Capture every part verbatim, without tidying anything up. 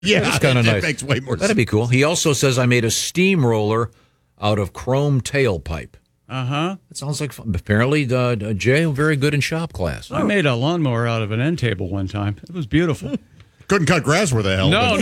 Yeah, that's kind of nice. That makes way more sense. That'd be cool. He also says, I made a steamroller out of chrome tailpipe. Uh-huh. That sounds like fun. Apparently, uh, Jay, very good in shop class. I made a lawnmower out of an end table one time. It was beautiful. Couldn't cut grass where the hell. No,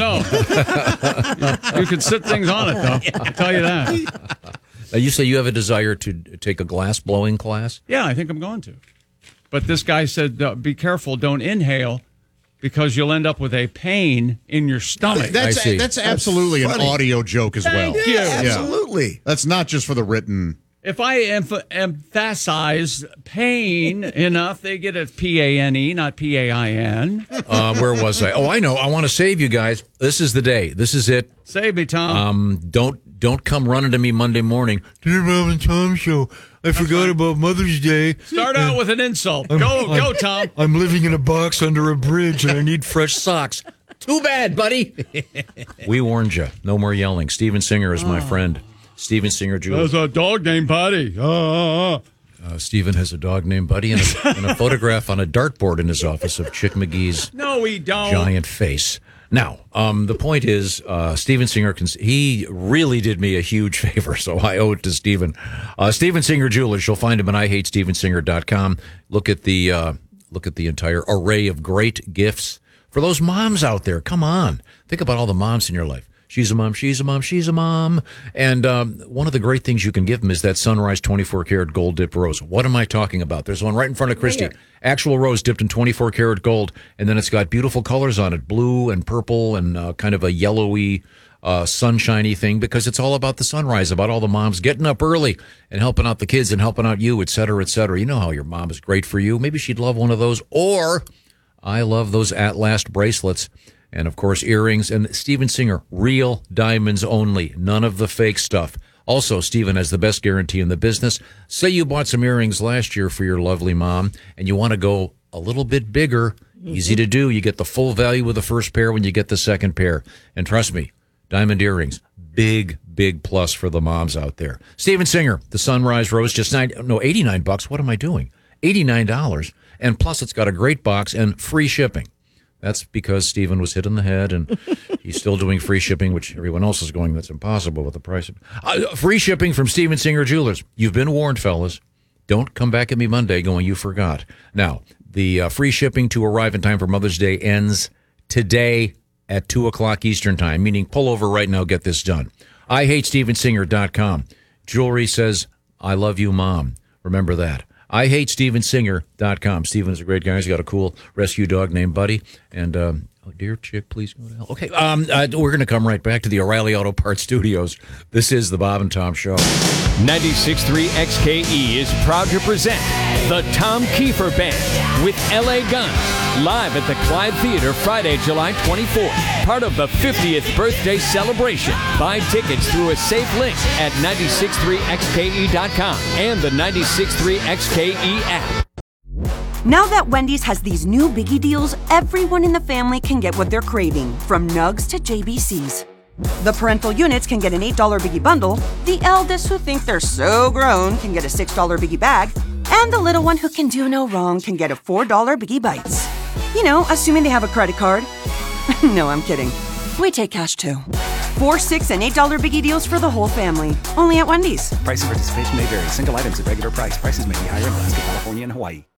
no. you, you could sit things on it, though. I'll tell you that. Now, you say you have a desire to take a glass blowing class? Yeah, I think I'm going to. But this guy said, uh, be careful, don't inhale, because you'll end up with a pain in your stomach. That's I see. that's absolutely That's an funny. audio joke as well. Thank you. Yeah, absolutely. That's not just for the written. If I emph- emphasize pain enough, they get a P A N E, not P A I N. Uh, where was I? Oh, I know. I want to save you guys. This is the day. This is it. Save me, Tom. Um, don't don't come running to me Monday morning. Dear Bob and Tom show. I forgot about Mother's Day. Start out with an insult. Go, go, Tom. I'm living in a box under a bridge and I need fresh socks. Too bad, buddy. We warned you. No more yelling. Steven Singer is my friend. Steven Singer Jewelry. There's a dog named Buddy. Uh, uh, uh. Uh, Steven has a dog named Buddy and a, and a photograph on a dartboard in his office of Chick McGee's No, we don't. giant face. Now, um, the point is, uh, Steven Singer, can, he really did me a huge favor, so I owe it to Steven. Uh, Steven Singer Jewelers, you'll find him at I hate steven singer dot com. Look at the uh, look at the entire array of great gifts for those moms out there. Come on, think about all the moms in your life. She's a mom, she's a mom, she's a mom. And um, one of the great things you can give them is that Sunrise twenty-four karat gold dip rose. What am I talking about? There's one right in front of Christy. Right here. Actual rose dipped in twenty-four karat gold, and then it's got beautiful colors on it, blue and purple and uh, kind of a yellowy, uh, sunshiny thing, because it's all about the sunrise, about all the moms getting up early and helping out the kids and helping out you, et cetera, et cetera. You know how your mom is great for you. Maybe she'd love one of those. Or I love those At Last bracelets. And, of course, earrings. And Steven Singer, real diamonds only. None of the fake stuff. Also, Steven has the best guarantee in the business. Say you bought some earrings last year for your lovely mom, and you want to go a little bit bigger. Mm-hmm. Easy to do. You get the full value with the first pair when you get the second pair. And trust me, diamond earrings, big, big plus for the moms out there. Steven Singer, the Sunrise Rose, just nine, no, eighty-nine bucks. What am I doing? eighty-nine dollars. And plus, it's got a great box and free shipping. That's because Steven was hit in the head, and he's still doing free shipping, which everyone else is going, that's impossible with the price. Of, uh, free shipping from Steven Singer Jewelers. You've been warned, fellas. Don't come back at me Monday going, you forgot. Now, the uh, free shipping to arrive in time for Mother's Day ends today at two o'clock Eastern time, meaning pull over right now, get this done. I hate steven singer dot com. Jewelry says, I love you, Mom. Remember that. I hate steven singer dot com. Steven is a great guy. He's got a cool rescue dog named Buddy. And, um, oh, dear chick, please go to hell. Okay, um, uh, we're going to come right back to the O'Reilly Auto Parts Studios. This is the Bob and Tom Show. ninety-six point three X K E is proud to present the Tom Kiefer Band with L A Guns, live at the Clyde Theater Friday, July twenty-fourth. Part of the fiftieth birthday celebration. Buy tickets through a safe link at ninety-six point three X K E dot com and the ninety-six point three X K E app. Now that Wendy's has these new biggie deals, everyone in the family can get what they're craving, from nugs to J B Cs. The parental units can get an eight dollar biggie bundle, the eldest who think they're so grown can get a six dollar biggie bag, and the little one who can do no wrong can get a four dollar biggie bites. You know, assuming they have a credit card. No, I'm kidding. We take cash too. Four, six, and eight dollar biggie deals for the whole family. Only at Wendy's. Price and participation may vary. Single items at regular price. Prices may be higher in Alaska, California, and Hawaii.